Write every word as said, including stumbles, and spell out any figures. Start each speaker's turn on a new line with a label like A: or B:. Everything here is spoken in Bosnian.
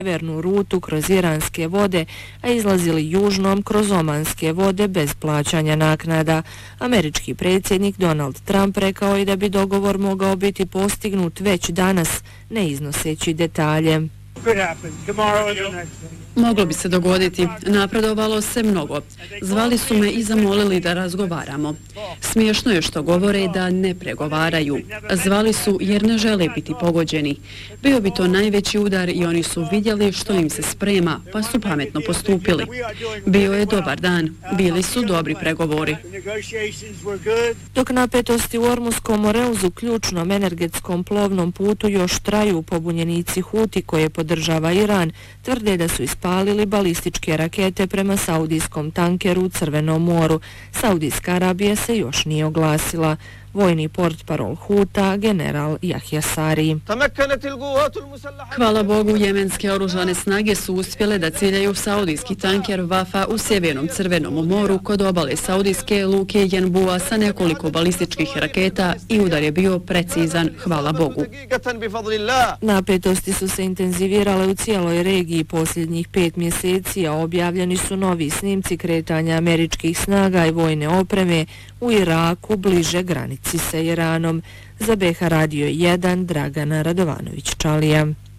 A: sjevernu rutu kroz iranske vode, a izlazili južnom kroz omanske vode bez plaćanja naknada. Američki predsjednik Donald Trump rekao je da bi dogovor mogao biti postignut već danas, ne iznoseći detalje.
B: Moglo bi se dogoditi. Napredovalo se mnogo. Zvali su me i zamolili da razgovaramo. Smiješno je što govore da ne pregovaraju. Zvali su jer ne žele biti pogođeni. Bio bi to najveći udar i oni su vidjeli što im se sprema, pa su pametno postupili. Bio je dobar dan. Bili su dobri pregovori.
A: Dok napetosti u Ormuskom Moreuzu, ključnom energetskom plovnom putu, još traju, pobunjenici Huti koje podržava Iran tvrde da su ispalili balističke rakete prema saudijskom tankeru u Crvenom moru. Saudijska Arabija se još nije oglasila. Vojni portparol Huta, general Jahja Sari.
B: Hvala Bogu, jemenske oružane snage su uspjele da ciljaju saudijski tanker Wafa u sjevernom Crvenom moru kod obale saudijske luke Jenbua sa nekoliko balističkih raketa i udar je bio precizan, hvala Bogu.
A: Napetosti su se intenzivirale u cijeloj regiji posljednjih pet mjeseci, a objavljeni su novi snimci kretanja američkih snaga i vojne opreme u Iraku bliže granici sa Iranom. Za B H Radio jedan, Dragana Radovanović-Čalija.